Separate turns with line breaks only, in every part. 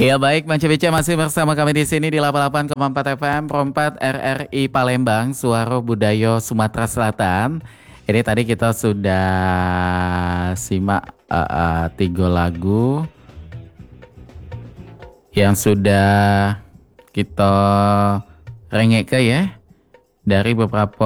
Iya baik, Bang Cebica masih bersama kami di sini di 88,4 FM, Perempat RRI Palembang, Suara Budaya Sumatera Selatan. Ini tadi kita sudah simak tiga lagu yang sudah kita rengek ya dari beberapa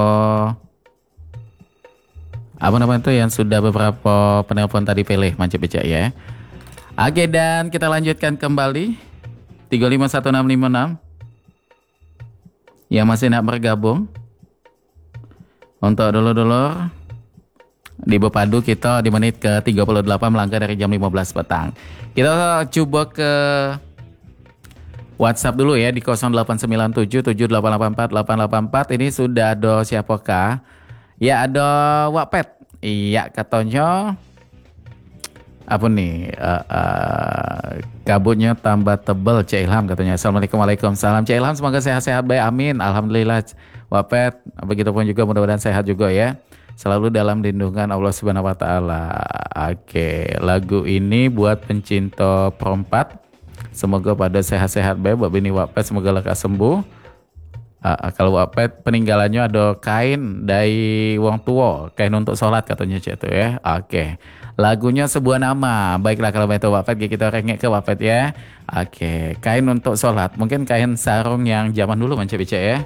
apa namanya itu yang sudah beberapa penelpon tadi pilih Bang Cebica ya. Oke, dan kita lanjutkan kembali 351656 yang masih nak bergabung. Untuk dulur-dulur di Bepadu kita di menit ke 38 melangkah dari jam 15 petang. Kita coba ke WhatsApp dulu ya di 08977884 884. Ini sudah ada siapakah? Ya ada Wapet. Iya katanya apa nih kabutnya tambah tebel Cik Ilham katanya. Assalamualaikum, waalaikumsalam Cik Ilham, semoga sehat-sehat baik, amin, alhamdulillah Wapet. Begitupun juga mudah-mudahan sehat juga ya, selalu dalam lindungan Allah Subhanahu Wa Taala. Oke, lagu ini buat pencinta perempat, semoga pada sehat-sehat baik. Buat bini Wapet semoga lekas sembuh. Kalau Wapet peninggalannya ada kain dari wong tua, kain untuk sholat katanya Cik itu ya. Oke. Lagunya sebuah nama. Baiklah kalau itu Wapet kita rengek ke Wapet ya. Oke, kain untuk sholat. Mungkin kain sarung yang zaman dulu Bica ya.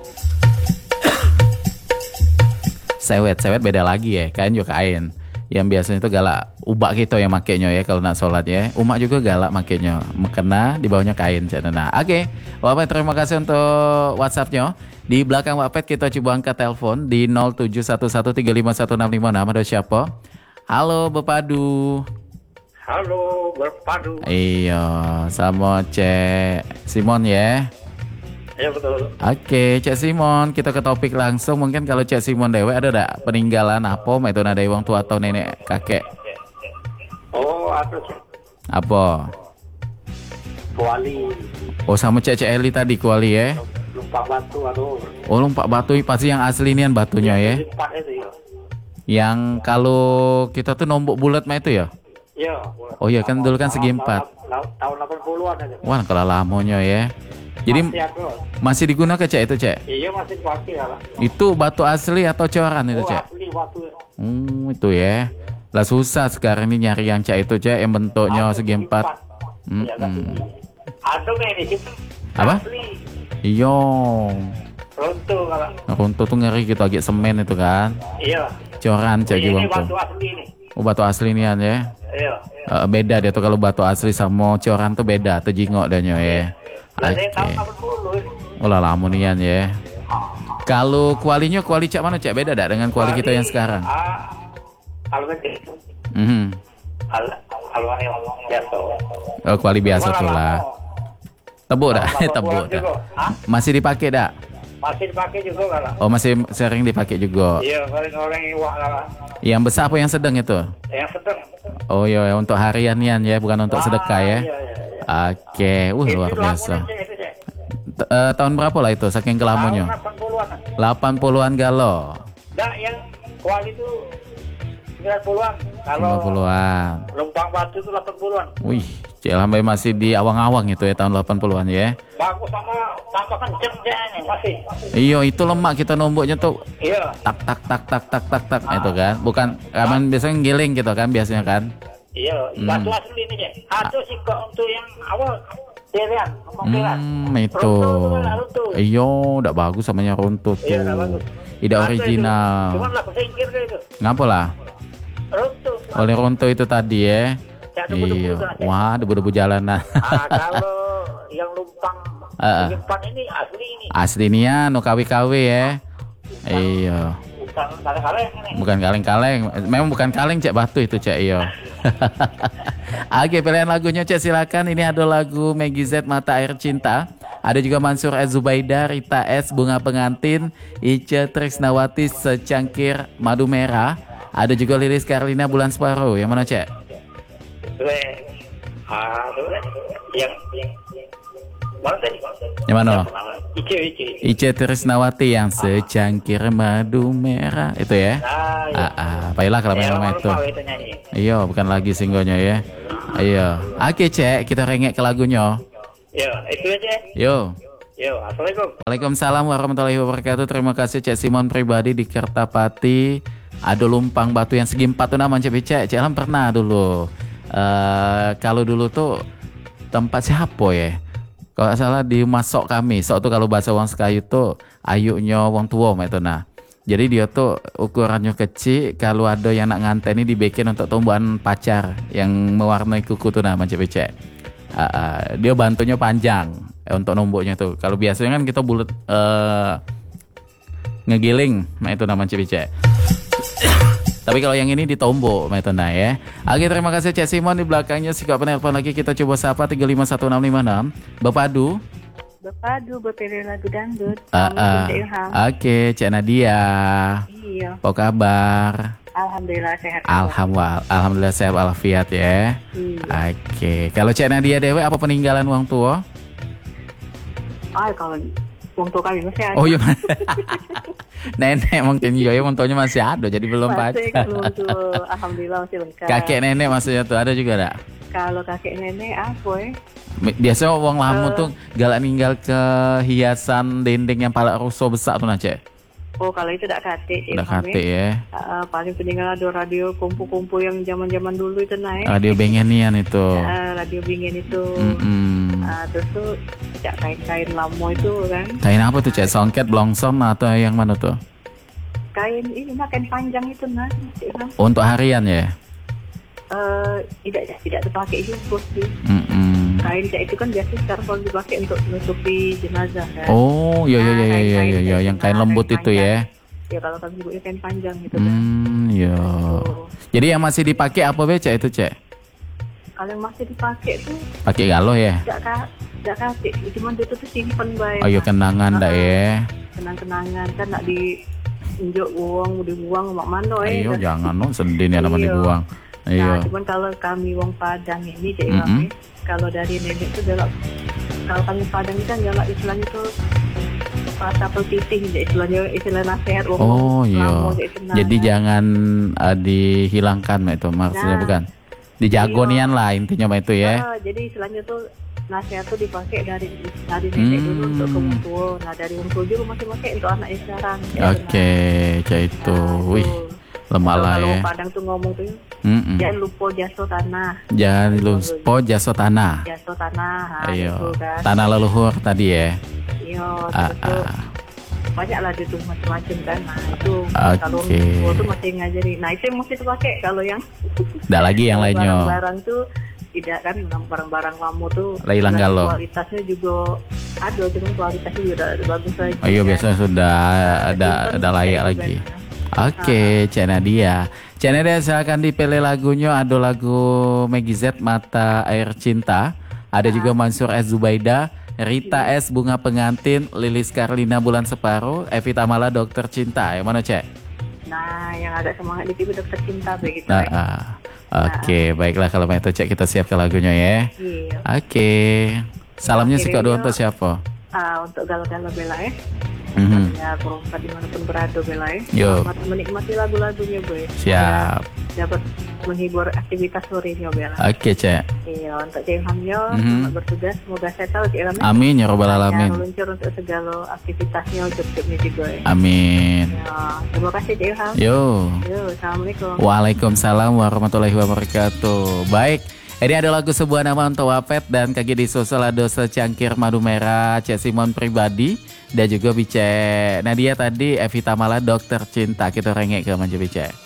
Sewet beda lagi ya. Kain juga kain. Yang biasanya itu galak ubak gitu yang makainya ya kalau nak sholat ya. Umak juga galak makainya. Mekena di bawahnya kain. Nah, oke. Wapet terima kasih untuk WhatsApp-nya. Di belakang Wapet kita coba angkat telepon di 0711351656. Ada siapa? Halo Bepadu.
Halo Bepadu.
Iya, sama Cek Simon ya.
Iya betul.
Oke, Cek Simon, kita ke topik langsung. Mungkin kalau Cek Simon dewe ada tak peninggalan apa? Itu ada wong tua atau nenek kakek?
Oh, ada
Apa?
kuali.
Oh, sama Cek Eli tadi kuali ya.
Lumpak batu aduh.
Oh, lumpak batu pasti yang asli nian batunya ya.
Lumpak itu ya.
Yang kalau kita tuh nombok bulat mah itu ya?
Iya.
Oh iya kan dulu kan segi 4.
Tahun 80-an aja.
Wah, kalau lamonya ya. Jadi masih digunakan Cek itu Cek?
Iya masih dipakai ya.
Itu batu asli atau coran itu Cek?
Asli batu.
Itu ya. Lah susah sekarang ini nyari yang Cek itu Cek yang bentuknya segi 4.
Ada ini sih.
Apa? Iya.
Runtuh kalau.
Runtuh tuh ngeri gitu agak semen itu kan.
Iya.
Coran Cek
Ini
gitu.
batu asli ini.
Oh batu asli nian ya.
Iya.
Beda dia tuh kalau batu asli sama coran tuh beda tuh jingok danyo ya.
Oke. Tahun 80 ini.
Oh lah lamunian ya. Kalau kualinya kuali Cek mana Cek beda dak dengan kuali kita yang sekarang?
Kalau gitu. Kalau yang biasa.
Oh kuali biasa tuh lah. Tebuk dak? Tebuk dak. Masih dipakai dak?
Masih dipakai juga kalau.
Oh masih sering dipakai juga.
Iya, orang iwak lah.
Yang besar apa yang sedang itu?
Yang sedang.
Oh iya untuk harianian ya, bukan untuk sedekah ya.
Iya.
Oke, luar biasa. Tahun berapa lah itu saking kelamonnya?
80-an.
80-an galo.
Nah, yang kuali itu 90-an. Kalau
90-an.
Lumpang Batu itu 80-an.
Wih, Cik Lambai masih di awang-awang itu ya tahun 80-an ya.
Bagus sama kenceng jadinya masih.
Iya, itu lemak kita nomboknya tuh.
Iya.
Tak itu kan. Bukan kaman biasanya ngiling gitu kan biasanya kan.
Iya, batu asli ini deh. Ada sih kok untuk yang awal Derian,
itu. Iya, udah bagus samanya runtuh tuh.
Iya, bagus.
Tidak original.
Cuman lah singkir itu.
Ngapa lah?
Runtuh.
Oleh runtuh itu tadi ya. Iya. Wah, debu-debu jalanan.
Kalau yang lumpang simpan ini asli ini.
Asli nih ya, no kawi-kawi ya. Iya.
Bukan kaleng-kaleng ini.
Bukan kaleng-kaleng. Memang bukan kaleng Cek batu itu Cek iya. Oke, pilihan lagunya Cek silakan. Ini ada lagu Meggy Z Mata Air Cinta. Ada juga Mansur S Zubaida, Rita S Bunga Pengantin, Ica Trisnawati Secangkir Madu Merah. Ada juga Lilis Karlina Bulan Separuh. Yang mana Cek?
Yang mana tadi?
Yang mana?
Ice.
Trisnawati yang Secangkir Madu Merah itu ya. Baiklah kalau memang itu. Iya, bukan lagi singgonya ya. Iya. Oke Cek, kita rengek ke lagunya.
Yo, itu aja.
Yo.
Yo, assalamualaikum.
Waalaikumsalam warahmatullahi wabarakatuh. Terima kasih Cek Simon pribadi di Kertapati. Ada lumpang batu yang segi 4 tuh namanya Cek Ilham pernah dulu. Kalau dulu tuh tempat siapa ya? Kalau nggak salah di Masok kami. Sok tuh kalau bahasa wong Sekayu tuh ayunya wong tua itu nah. Jadi dia tuh ukurannya kecil. Kalau ada yang nak nganteni dibikin untuk tumbuhan pacar yang mewarnai kuku tuh namanya Cek. Dia bantunya panjang untuk numbuknya tuh. Kalau biasanya kan kita bulat ngegiling, nah itu namanya Cek. Tapi kalau yang ini ditombok, nah itu nah ya. Oke, terima kasih Cek Simon. Di belakangnya sikap penelpon lagi kita coba sapa 351656. Bapak Adu
berpilih lagu dangdut.
Oke, Cek Nadia.
Iya.
Apa kabar?
Alhamdulillah sehat.
Alhamdulillah sehat walafiat ya.
Iya.
Oke, kalau Cek Nadia dewe apa peninggalan wong tua?
Kalau wong tua kami masih ada.
Oh iya. Nenek mungkin ya wong tuanya masih ada jadi belum
masih
pacar.
Alhamdulillah masih lengkap.
Kakek nenek maksudnya tuh ada juga enggak?
Kalau kakek nenek apa ya?
Biasanya wong lama tuh galak ninggal ke hiasan dinding yang pala rusuh besar tuh Cek.
Oh, kalau itu tidak kate.
Udah kate ya.
Paling peninggalan radio kumpul-kumpul yang zaman-zaman dulu itu naik.
Radio Bengenian itu.
Radio Bingen itu. Terus tuh kain-kain lamo itu kan.
Kain apa tuh Cek? Songket, blongsong atau yang mana tuh?
Kain ini kain panjang itu nah.
Untuk harian ya?
Tidak terpakai itu sih. Kain kayak itu kan biasa sekarang kalau dipakai untuk menutupi jenazah kan.
Oh, iya, yang kain lembut itu ya.
Ya kalau kami sebutnya kain panjang gitu
kan. Iya. Jadi yang masih dipakai apa Cek itu Cek?
Kalau yang masih dipakai tuh
pakai galoh ya?
Tidak kasih, cuma itu tuh simpen baik.
Oh iya kenangan dah ya.
Kenang-kenangan kan nak diinjak uang, dibuang mak mano
Ayo jangan sedih ya namanya dibuang.
Nah, cuman kalau kami wong Padang ini Cek kalau dari nenek itu adalah kalau kami Padang itu kan adalah istilahnya itu tapel titing istilah nasihat wong.
Oh iya. Jadi jangan dihilangkan itu maksudnya bukan. Dijagonian lah intinya itu ya.
Jadi istilahnya tuh nasihat tuh dipakai dari nenek dulu untuk ke wong tua. Nah dari wong tua juga masih pakai untuk anaknya sekarang.
Oke, kayak itu. Wih. Lemah lah ya.
Kalau Padang tuh ngomong tuh, jangan lupa jaso tanah.
Jangan lupa jaso tanah.
Jaso tanah.
Ayo.
Gitu kan.
Tanah leluhur tadi ya.
Iya. Banyak lah itu macam-macam kan. Nah itu kalau tuh masih ngajari. Nah itu yang mesti dipakai kalau yang.
Tidak lagi yang lainnya.
Barang-barang tuh tidak kan barang-barang lama tuh.
Hilang galau.
Kualitasnya juga ada, cuma kualitasnya juga udah bagus lagi.
Oh iya biasanya sudah ada layak lagi. Oke, Cek Nadia. Cek Nadia silakan dipilih lagunya. Ada lagu Meggy Z Mata Air Cinta. Ada juga Mansur S Zubaida, Rita S Bunga Pengantin, Lilis Karlina Bulan Separuh, Evi Tamala Dokter Cinta. Yang mana Cek?
Nah, yang agak semangat di TV Dokter Cinta begitu.
Oke, baiklah kalau itu Cek kita siap ke lagunya ya.
Iya.
Oke. Salamnya suka dua untuk siapa?
Untuk galau-galau Bella ya. Ya, perempat dimanapun berada Bella ya. Selamat menikmati lagu-lagunya Boy.
Siap.
Dapat menghibur aktivitas sorenya Bella.
Oke Cek.
Iya, untuk Cek Ilhamnya selamat bertugas. Semoga saya tahu Cek Ilhamnya.
Amin ya robbal alamin.
Meluncur untuk segala aktivitasnya job-jobnya juga ya.
Amin.
Ya, terima kasih Cek Ilham.
Yo,
assalamualaikum.
Waalaikumsalam warahmatullahi wabarakatuh. Baik. Ini ada lagu sebuah nama untuk Wapet dan kaki disusul ada secangkir madu merah Cek Simon pribadi dan juga Bice Nadia tadi Evi Tamala Dokter Cinta kita rengek ke manja Bice.